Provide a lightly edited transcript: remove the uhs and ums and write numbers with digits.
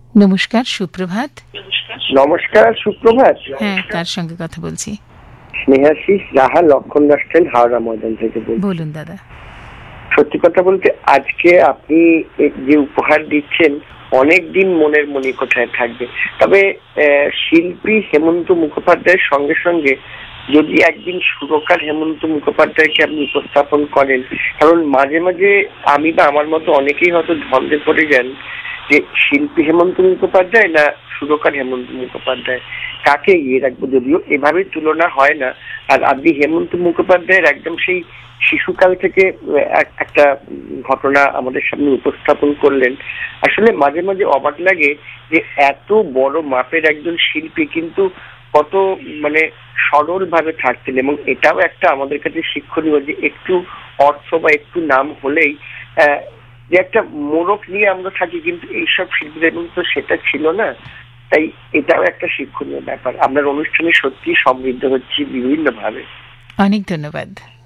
নমস্কার, সুপ্রভাত। নমস্কার, সুপ্রভাত। হ্যাঁ, কার সঙ্গে কথা বলছি? স্নেহাশিস রাহা, লক্ষণ রাষ্ট্রেন, হাওড়া ময়দান থেকে বলছি। বলুন দাদা। সত্যি কথা বলতে আজকে আপনি যে উপহার দিচ্ছেন অনেকদিন মনের মণিকোঠায় থাকবে। তবে শিল্পী হেমন্ত মুখোপাধ্যায়ের সঙ্গে সঙ্গে যদি একদিন সুরকার হেমন্ত মুখোপাধ্যায়কে আপনি উপস্থাপন করেন, কারণ মাঝে মাঝে আমি বা আমার মতো অনেকেই হয়তো ধন্দে পড়ে যান যে শিল্পী হেমন্ত মুখোপাধ্যায় না সুরকার হেমন্ত মুখোপাধ্যায়, কাকে এগিয়ে রাখবো। যদিও এভাবে তুলনা হয় না। আর আপনি হেমন্ত মুখোপাধ্যায়ের একদম সেই শিশুকাল থেকে একটা ঘটনা আমাদের সামনে উপস্থাপন করলেন। আসলে মাঝে মাঝে অবাক লাগে যে এত বড় মাপের একজন শিল্পী কিন্তু কত সরল ভাবে থাকতেন, এবং এটাও একটা আমাদের কাছে শিক্ষণীয় যে একটু অর্থ বা একটু নাম হলেই যে একটা মোড়ক নিয়ে আমরা থাকি, কিন্তু এইসব শিল্পীদের তো সেটা ছিল না। তাই এটাও একটা শিক্ষণীয় ব্যাপার। আপনার অনুষ্ঠানে সত্যি সমৃদ্ধ হচ্ছে বিভিন্ন ভাবে। অনেক ধন্যবাদ।